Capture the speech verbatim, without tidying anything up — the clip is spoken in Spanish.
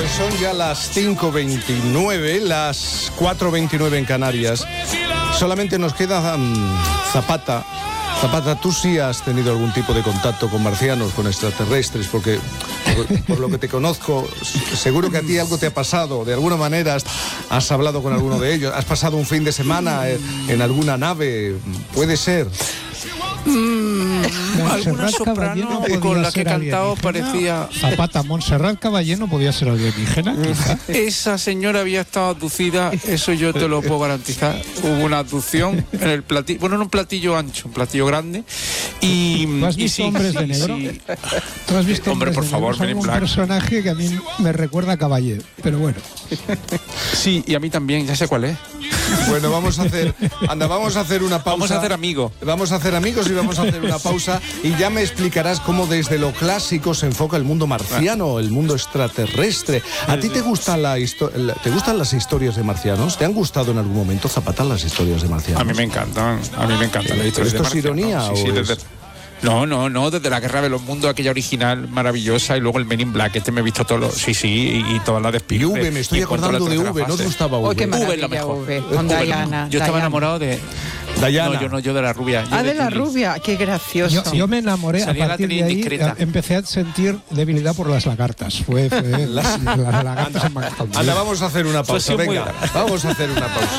tardes, son ya las cinco veintinueve, las cuatro veintinueve en Canarias. Solamente nos queda um, Zapata. Zapata, tú sí has tenido algún tipo de contacto con marcianos, con extraterrestres, porque por, por lo que te conozco, seguro que a ti algo te ha pasado. De alguna manera has, has hablado con alguno de ellos, has pasado un fin de semana en, en alguna nave, puede ser. Mm, alguna soprano con la que he cantado parecía... Zapata, Montserrat Caballero podía ser alienígena, quizá. Esa señora había estado abducida, eso yo te lo puedo garantizar. Hubo una abducción en el platillo, bueno, en un platillo ancho, un platillo grande. Y, ¿Tú has visto y sí, Hombres sí, de Negro? Sí. ¿Tú has visto Hombre, Hombres por de favor, Negro? Men in Es un Black. personaje que a mí me recuerda a Caballero, pero bueno. Sí, y a mí también, ya sé cuál es. Bueno, vamos a hacer, anda, vamos a hacer una pausa. Vamos a hacer amigos. Vamos a hacer amigos y vamos a hacer una pausa y ya me explicarás cómo desde lo clásico se enfoca el mundo marciano, el mundo extraterrestre. ¿A ti te gustan, la histo- la- te gustan las historias de marcianos? ¿Te han gustado en algún momento, Zapata, las historias de marcianos? A mí me encantan, a mí me encantan las historias de ¿Esto es marcianos. ironía Sí, sí, o desde- es- No, no, no, desde la Guerra de los Mundos, aquella original maravillosa, y luego el Men in Black, este me he visto todos los, sí, sí, y, y todas las de Y Spielberg. V, me estoy Y encuentro acordando la de tercera V, ¿no fase. te gustaba V? Oh, qué V es la maravilla, mejor. V, V, con no. Diana. Yo estaba Diana. enamorado de... Dayana. No, yo no, yo de la rubia. Yo Ah, de la Julie. rubia, qué gracioso. Yo, yo me enamoré, Salía a la partir de tele ahí indiscreta. eh, empecé a sentir debilidad por las lagartas. Fue, fue las, las lagartas en Manhattan. Anda, vamos a hacer una pausa, Pues sí, muy venga, larga. vamos a hacer una pausa.